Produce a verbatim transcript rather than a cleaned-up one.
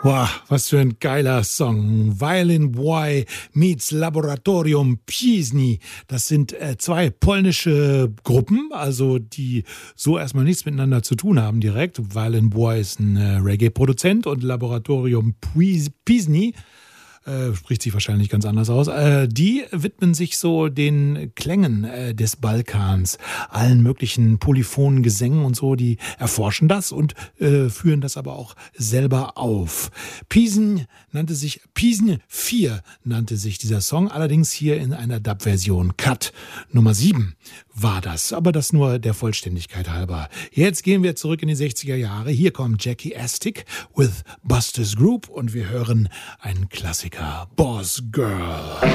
Wow, was für ein geiler Song. Violin Boy meets Laboratorium Pieśni. Das sind äh, zwei polnische Gruppen, also die so erstmal nichts miteinander zu tun haben direkt. Violin Boy ist ein äh, Reggae-Produzent und Laboratorium Pieśni Äh, spricht sich wahrscheinlich ganz anders aus. Äh, die widmen sich so den Klängen äh, des Balkans, allen möglichen polyphonen Gesängen und so. Die erforschen das und äh, führen das aber auch selber auf. Pieśń nannte sich, Pieśń vier nannte sich dieser Song, allerdings hier in einer Dub-Version. Cut Nummer sieben war das, aber das nur der Vollständigkeit halber. Jetzt gehen wir zurück in die sechziger Jahre. Hier kommt Jackie Astic with Busters Group und wir hören einen Klassiker, Boss Girl.